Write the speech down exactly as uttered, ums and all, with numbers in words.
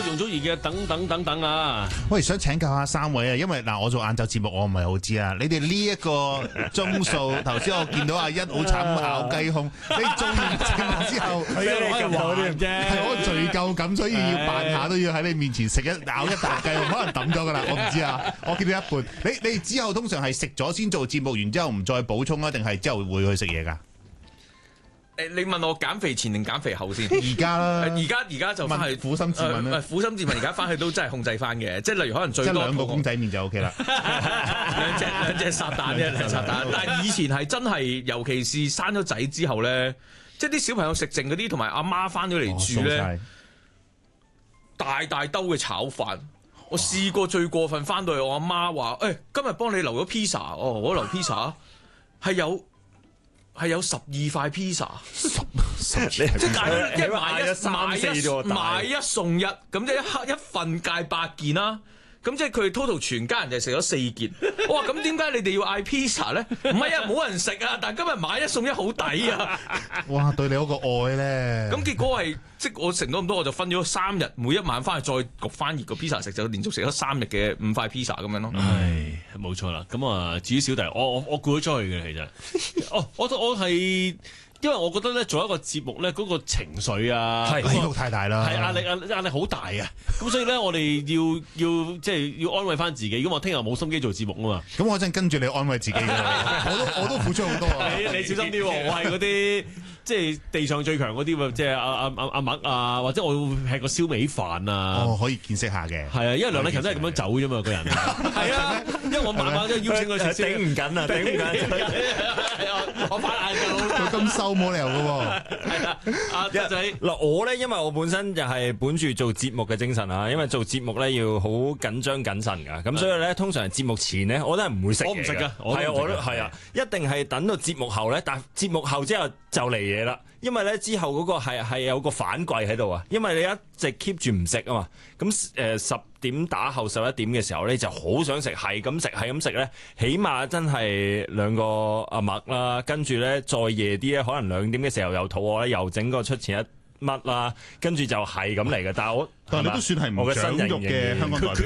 容祖兒嘅等等等等啊！ 喂，想請教下三位啊，因為嗱，我做晏晝節目，我唔係好知啊。你哋呢一個鐘數，頭先我見到阿欣好慘咁咬雞胸，你做完節目之後， 係啊，可以玩啫， 係我罪疚感，所以要扮下都要喺你面前食一咬一啖雞胸，可能抌咗噶啦，我唔知啊。我見到一半，你你之後通常係食咗先做節目，完之後唔再補充啊，定係之後會去食嘢㗎？ 誒，你問我減肥前定減肥後先？ 而家啦， 而家而家就翻去苦心自問啦。 苦心自問，而家翻去都真係控制翻嘅，即係例如可能最多兩個公仔麵就 O K 啦， 兩隻兩隻撒旦啫，兩撒旦。但係以前係真係，尤其是生咗仔之後咧，即係啲小朋友食剩嗰啲，同埋阿媽翻咗嚟住咧，哦、大大兜嘅炒飯。我試過最過分，翻到去我阿媽話：誒、欸，今日幫你留咗 pizza， 哦，我留 pizza 係有。係有十二塊 pizza， 十十即係大家一買一買一買一送一，咁即係一一份計八件啦。咁即係佢 total 全家人就食咗四件。哇！咁點解你哋要嗌 pizza 咧？唔係啊，冇人食啊！但係今日買一送一好抵啊！ 哇！對你嗰個愛咧， 咁結果係即係我食咗咁多，我就分咗三日，每一晚翻去再焗翻熱個 pizza 食，就連續食咗三日嘅五塊 pizza 咁樣咯。 唉，冇錯啦。咁啊，至於小弟，我我我估咗出去嘅其實，哦，我我係。因為我覺得咧做一個節目咧嗰個情緒啊， 起伏太大啦， 係壓力壓壓力好大啊！咁所以咧我哋要要即係要安慰翻自己，如果我聽日冇心機做節目啊嘛， 咁我真跟住你安慰自己㗎啦，我都我都付出好多啊！ 你你小心啲喎，我係嗰啲即係地上最強嗰啲喎，即係阿阿阿阿麥啊，或者我會吃個燒味飯啊， 哦可以見識下嘅， 係啊，因為梁禮勤都係咁樣走啫嘛，個人係啊，因為我晚晚都邀請佢食， 頂唔緊啊，頂唔緊， 我翻晏晝佢咁收冇理由嘅喎， 係啊，阿仔嗱我咧，因為我本身就係本住做節目嘅精神啊，因為做節目咧要好緊張謹慎㗎，咁所以咧通常節目前咧我都係唔會食嘢， 我唔食㗎， 係啊，我都係啊，一定係等到節目後咧，但係節目後之後就嚟嘢啦，因為咧之後嗰個係係有個反季喺度啊，因為你一直 keep 住唔食啊嘛，咁誒十點打後十一點嘅時候咧就好想食，係咁食係咁食咧，起碼真係兩個阿麥啦，跟住咧再夜啲咧，可能兩點嘅時候又肚餓咧，又整個出前一乜啦，跟住就係咁嚟嘅，但係我但係你都算係唔長肉嘅香港代表。